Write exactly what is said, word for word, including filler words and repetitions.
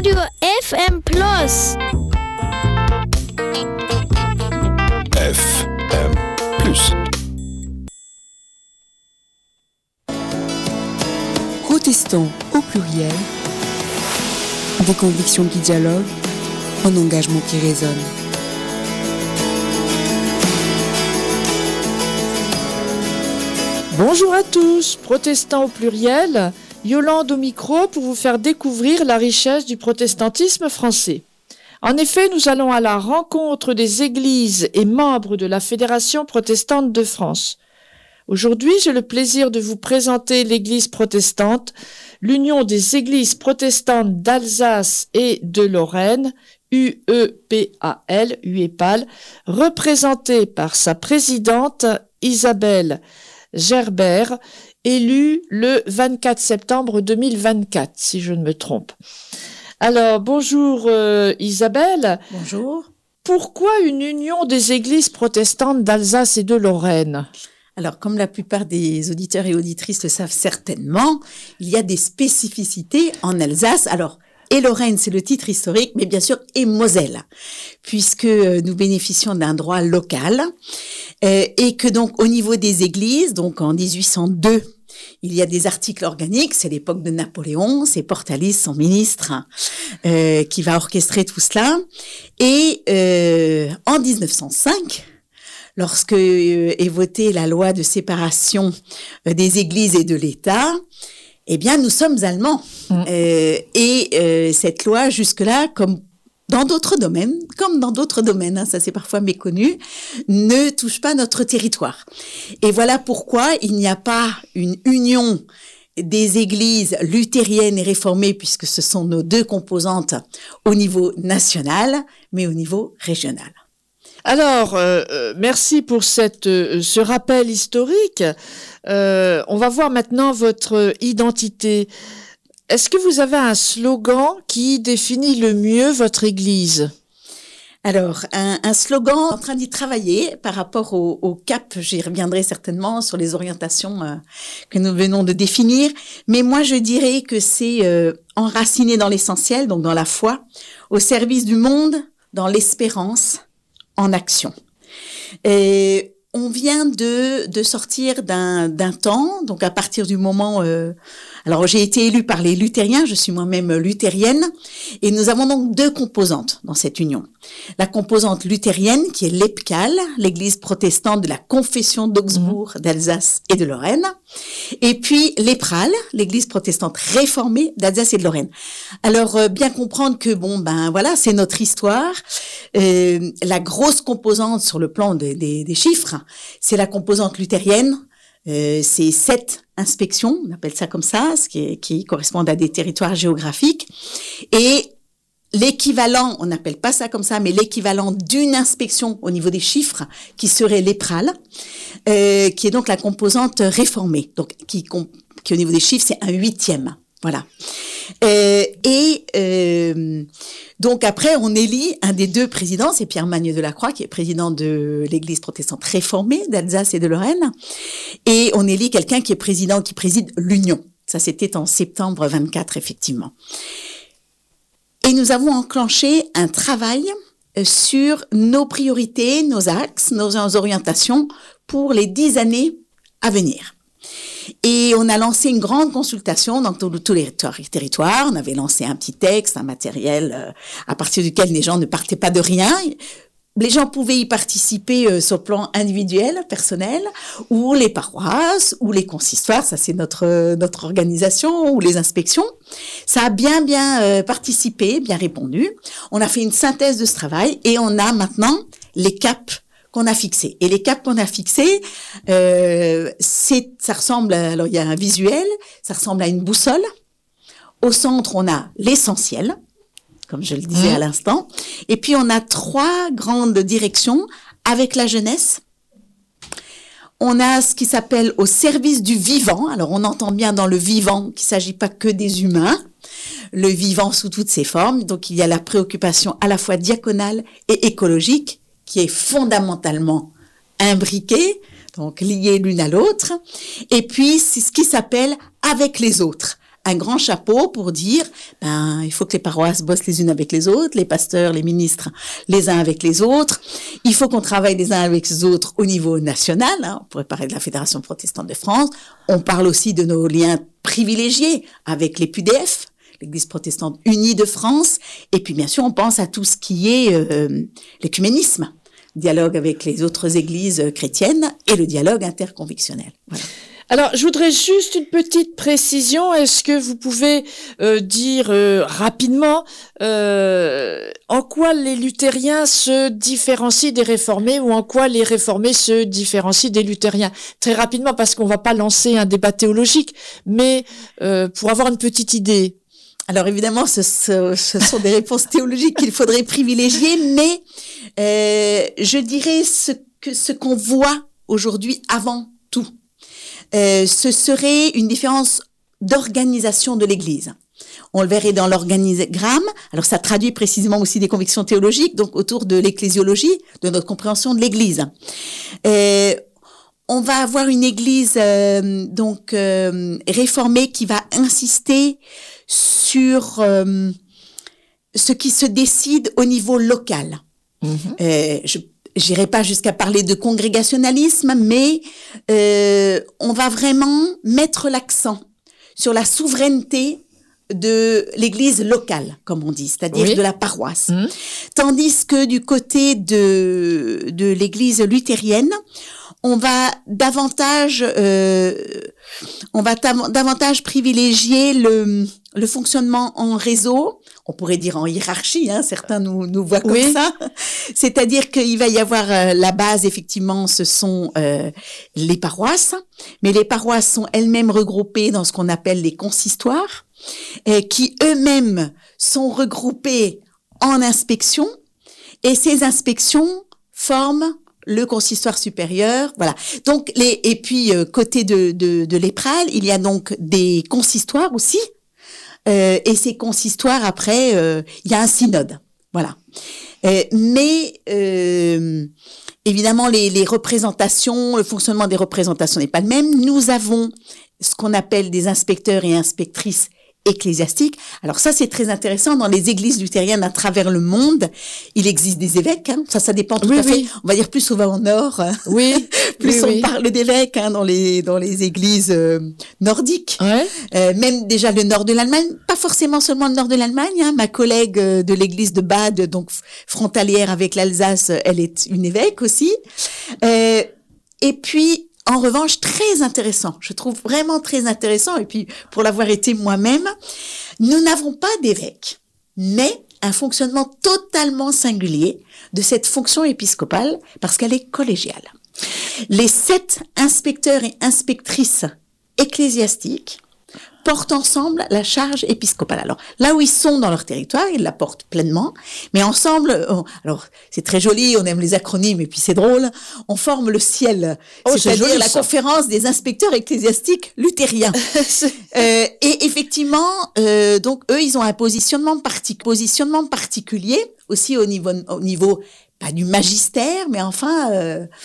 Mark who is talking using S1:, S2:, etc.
S1: Radio F M Plus.
S2: F M Plus.
S3: Protestants au pluriel, des convictions qui dialoguent, un engagement qui résonne.
S4: Bonjour à tous, protestants au pluriel, Yolande au micro pour vous faire découvrir la richesse du protestantisme français. En effet, nous allons à la rencontre des églises et membres de la Fédération protestante de France. Aujourd'hui, j'ai le plaisir de vous présenter l'Église protestante, l'Union des églises protestantes d'Alsace et de Lorraine, U E P A L, U E P A L, représentée par sa présidente Isabelle Gerbert, élue le vingt-quatre septembre deux mille vingt-quatre, si je ne me trompe. Alors, bonjour euh, Isabelle.
S5: Bonjour.
S4: Pourquoi une union des églises protestantes d'Alsace et de Lorraine ?
S5: Alors, comme la plupart des auditeurs et auditrices le savent certainement, il y a des spécificités en Alsace. Alors, et Lorraine, c'est le titre historique, mais bien sûr, et Moselle, puisque nous bénéficions d'un droit local, euh, et que donc, au niveau des églises, donc en dix-huit cent deux, il y a des articles organiques, c'est l'époque de Napoléon, c'est Portalis, son ministre, euh, qui va orchestrer tout cela. Et euh, en dix-neuf cent cinq, lorsque euh, est votée la loi de séparation euh, des églises et de l'État, eh bien, nous sommes allemands. Mmh. Euh, et euh, cette loi, jusque-là, comme dans d'autres domaines, comme dans d'autres domaines, hein, ça c'est parfois méconnu, ne touche pas notre territoire. Et voilà pourquoi il n'y a pas une union des églises luthériennes et réformées, puisque ce sont nos deux composantes au niveau national, mais au niveau régional.
S4: Alors, euh, merci pour cette, euh, ce rappel historique. Euh, on va voir maintenant votre identité. Est-ce que vous avez un slogan qui définit le mieux votre église ?
S5: Alors, un, un slogan, en train d'y travailler par rapport au, au cap, j'y reviendrai certainement sur les orientations euh, que nous venons de définir, mais moi je dirais que c'est euh, enraciné dans l'essentiel, donc dans la foi, au service du monde, dans l'espérance, en action. Et on vient de, de sortir d'un, d'un temps, donc à partir du moment... Euh, alors, j'ai été élue par les luthériens, je suis moi-même luthérienne, et nous avons donc deux composantes dans cette union. La composante luthérienne, qui est l'E P C A L, l'église protestante de la confession d'Augsbourg, d'Alsace et de Lorraine, et puis l'E P R A L, l'église protestante réformée d'Alsace et de Lorraine. Alors, euh, bien comprendre que, bon, ben voilà, c'est notre histoire. Euh, la grosse composante sur le plan de, des, des chiffres, c'est la composante luthérienne. Euh, c'est sept inspections, on appelle ça comme ça, ce qui, est, qui correspondent à des territoires géographiques. Et l'équivalent, on n'appelle pas ça comme ça, mais l'équivalent d'une inspection au niveau des chiffres, qui serait l'E P R A L, euh, qui est donc la composante réformée, donc qui, qui au niveau des chiffres, c'est un huitième. Voilà. Euh, et euh, donc après, on élit un des deux présidents, c'est Pierre Magne Delacroix, qui est président de l'Église protestante réformée d'Alsace et de Lorraine. Et on élit quelqu'un qui est président, qui préside l'Union. Ça, c'était en septembre vingt-quatre, effectivement. Et nous avons enclenché un travail sur nos priorités, nos axes, nos orientations pour les dix années à venir. Et on a lancé une grande consultation dans tous les territoires. On avait lancé un petit texte, un matériel euh, à partir duquel les gens ne partaient pas de rien. Les gens pouvaient y participer euh, sur le plan individuel, personnel, ou les paroisses, ou les consistoires, ça c'est notre euh, notre organisation, ou les inspections. Ça a bien bien euh, participé, bien répondu. On a fait une synthèse de ce travail et on a maintenant les caps qu'on a fixés. Et les caps qu'on a fixés, euh, c'est, ça ressemble, à, alors il y a un visuel, ça ressemble à une boussole. Au centre, on a l'essentiel, comme je le disais mmh. à l'instant. Et puis, on a trois grandes directions avec la jeunesse. On a ce qui s'appelle au service du vivant. Alors, on entend bien dans le vivant qu'il ne s'agit pas que des humains. Le vivant sous toutes ses formes. Donc, il y a la préoccupation à la fois diaconale et écologique, qui est fondamentalement imbriquée, donc liée l'une à l'autre. Et puis, c'est ce qui s'appelle avec les autres, un grand chapeau pour dire, ben, il faut que les paroisses bossent les unes avec les autres, les pasteurs, les ministres, les uns avec les autres. Il faut qu'on travaille les uns avec les autres au niveau national. Hein. On pourrait parler de la Fédération protestante de France. On parle aussi de nos liens privilégiés avec les P U D F, l'Église protestante unie de France. Et puis, bien sûr, on pense à tout ce qui est euh, l'écuménisme, dialogue avec les autres églises chrétiennes et le dialogue interconvictionnel. Voilà.
S4: Alors, je voudrais juste une petite précision. Est-ce que vous pouvez euh, dire euh, rapidement euh, en quoi les luthériens se différencient des réformés ou en quoi les réformés se différencient des luthériens? Très rapidement, parce qu'on va pas lancer un débat théologique, mais euh, pour avoir une petite idée.
S5: Alors évidemment, ce, ce, ce sont des réponses théologiques qu'il faudrait privilégier, mais euh, je dirais ce que ce qu'on voit aujourd'hui avant tout. Euh, ce serait une différence d'organisation de l'Église. On le verrait dans l'organigramme. Alors, ça traduit précisément aussi des convictions théologiques, donc autour de l'ecclésiologie, de notre compréhension de l'Église. Euh, on va avoir une Église euh, donc euh, réformée qui va insister sur euh, ce qui se décide au niveau local. Mmh. Euh, je J'irai pas jusqu'à parler de congrégationalisme, mais euh, on va vraiment mettre l'accent sur la souveraineté de l'Église locale, comme on dit, c'est-à-dire oui. de la paroisse. Mmh. Tandis que du côté de de l'Église luthérienne, on va davantage euh, on va ta- davantage privilégier le le fonctionnement en réseau. On pourrait dire en hiérarchie, hein, certains nous, nous voient comme oui. ça. C'est-à-dire qu'il va y avoir euh, la base, effectivement, ce sont euh, les paroisses, mais les paroisses sont elles-mêmes regroupées dans ce qu'on appelle les consistoires, euh, qui eux-mêmes sont regroupés en inspections, et ces inspections forment le consistoire supérieur, voilà. Donc les et puis euh, côté de de de l'Épral, il y a donc des consistoires aussi. Euh, et ces consistoires, après, euh, il y a un synode, voilà. Euh, mais euh, évidemment, les, les représentations, le fonctionnement des représentations n'est pas le même. Nous avons ce qu'on appelle des inspecteurs et inspectrices ecclésiastiques. Alors ça, c'est très intéressant. Dans les églises luthériennes à travers le monde, il existe des évêques. Hein. Ça, ça dépend tout
S4: oui,
S5: à
S4: oui.
S5: fait. On va dire plus on va au nord, hein.
S4: oui,
S5: plus
S4: oui,
S5: on
S4: oui.
S5: parle d'évêques hein, dans les dans les églises euh, nordiques.
S4: Ouais.
S5: Euh, même déjà le nord de l'Allemagne, pas forcément seulement le nord de l'Allemagne. Hein. Ma collègue euh, de l'église de Bade, donc frontalière avec l'Alsace, elle est une évêque aussi. Euh, et puis en revanche, très intéressant, je trouve vraiment très intéressant, et puis pour l'avoir été moi-même, nous n'avons pas d'évêque, mais un fonctionnement totalement singulier de cette fonction épiscopale, parce qu'elle est collégiale. Les sept inspecteurs et inspectrices ecclésiastiques portent ensemble la charge épiscopale. Alors, là où ils sont dans leur territoire, ils la portent pleinement, mais ensemble, on, alors, c'est très joli, on aime les acronymes, et puis c'est drôle, on forme le ciel, oh, c'est-à-dire c'est la ça. conférence des inspecteurs ecclésiastiques luthériens. euh, et effectivement, euh, donc, eux, ils ont un positionnement, partic- positionnement particulier, aussi au niveau, au niveau pas du magistère, mais enfin... Euh,